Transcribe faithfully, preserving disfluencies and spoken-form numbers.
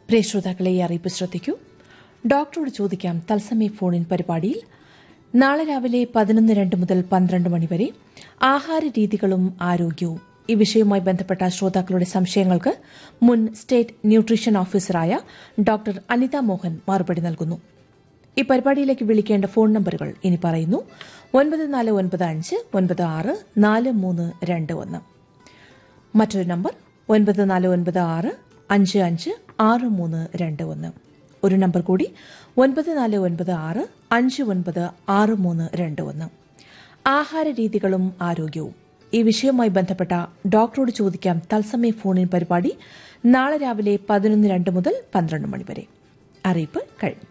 പ്രിയ ശ്രോതാക്കളെ ഈ അറിയിപ്പ് ശ്രദ്ധിക്കൂ. ഡോക്ടറോട് ചോദിക്കാം തത്സമയ ഫോണിൻ പരിപാടിയിൽ നാളെ രാവിലെ പതിനൊന്ന് രണ്ട് മുതൽ പന്ത്രണ്ട് മണിവരെ ആഹാര രീതികളും ആരോഗ്യവും ഈ വിഷയവുമായി ബന്ധപ്പെട്ട ശ്രോതാക്കളുടെ സംശയങ്ങൾക്ക് മുൻ സ്റ്റേറ്റ് ന്യൂട്രീഷൻ ഓഫീസറായ ഡോക്ടർ അനിത മോഹൻ മറുപടി നൽകുന്നു. ഈ പരിപാടിയിലേക്ക് വിളിക്കേണ്ട ഫോൺ നമ്പറുകൾ ഇനി പറയുന്നു: ഒൻപത് നാല് ഒൻപത് അഞ്ച് ഒൻപത് ആറ് നാല് മൂന്ന് രണ്ട് ഒന്ന്. മറ്റൊരു നമ്പർ ഒൻപത് നാല് ഒൻപത് ആറ് അഞ്ച് അഞ്ച് ആറ് മൂന്ന് രണ്ട് ഒന്ന്. ഒരു നമ്പർ കൂടി ഒൻപത് നാല് ഒൻപത് ആറ് അഞ്ച് ഒൻപത് ആറ് മൂന്ന് രണ്ട് ഒന്ന്. ആഹാര രീതികളും ആരോഗ്യവും ഈ വിഷയവുമായി ബന്ധപ്പെട്ട ഡോക്ടറോട് ചോദിക്കാം തത്സമയ ഫോണിൻ പരിപാടി നാളെ രാവിലെ പതിനൊന്ന് രണ്ട് മുതൽ പന്ത്രണ്ട് മണിവരെ. അറിയിപ്പ് കഴിഞ്ഞു.